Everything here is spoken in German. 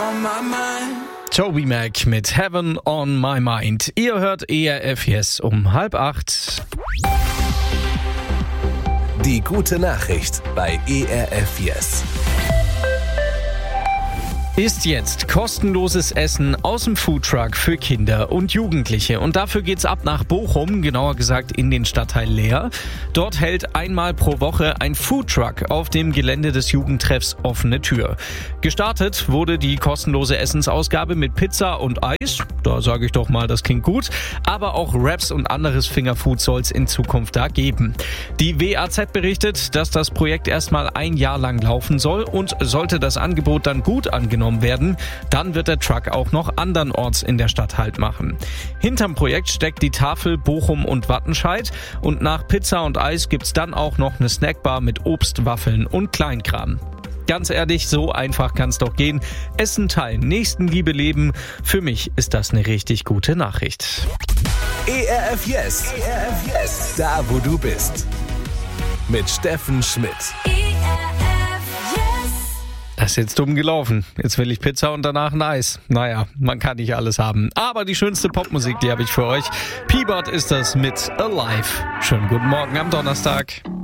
on my mind. Toby Mac mit Heaven on My Mind. Ihr hört ERF Yes um 7:30. Die gute Nachricht bei ERF Yes. Ist jetzt kostenloses Essen aus dem Foodtruck für Kinder und Jugendliche. Und dafür geht's ab nach Bochum, genauer gesagt in den Stadtteil Leer. Dort hält einmal pro Woche ein Foodtruck auf dem Gelände des Jugendtreffs Offene Tür. Gestartet wurde die kostenlose Essensausgabe mit Pizza und Eis. Da sage ich doch mal, das klingt gut. Aber auch Wraps und anderes Fingerfood soll's in Zukunft da geben. Die WAZ berichtet, dass das Projekt erstmal ein Jahr lang laufen soll und sollte das Angebot dann gut angenommen werden, dann wird der Truck auch noch andernorts in der Stadt Halt machen. Hinterm Projekt steckt die Tafel Bochum und Wattenscheid und nach Pizza und Eis gibt's dann auch noch eine Snackbar mit Obst, Waffeln und Kleinkram. Ganz ehrlich, so einfach kann's doch gehen. Essen teilen, Nächstenliebe leben. Für mich ist das eine richtig gute Nachricht. ERF Yes. ERF Yes. Da, wo du bist. Mit Steffen Schmidt. Das ist jetzt dumm gelaufen. Jetzt will ich Pizza und danach ein Eis. Naja, man kann nicht alles haben. Aber die schönste Popmusik, die habe ich für euch. P-Bot ist das mit Alive. Schönen guten Morgen am Donnerstag.